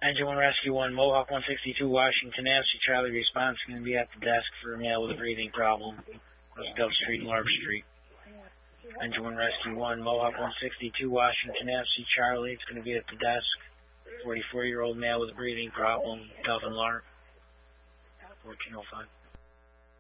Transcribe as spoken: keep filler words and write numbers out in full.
Engine one Rescue one, Mohawk one sixty-two, Washington Avenue, Charlie response going to be at the desk for a male with a breathing problem. West Dove Street, Larb Street. Engine one Rescue one, Mohawk one sixty-two, Washington Avenue, Charlie. It's going to be at the desk. forty-four-year-old male with a breathing problem, Dove and Larb. fourteen oh five.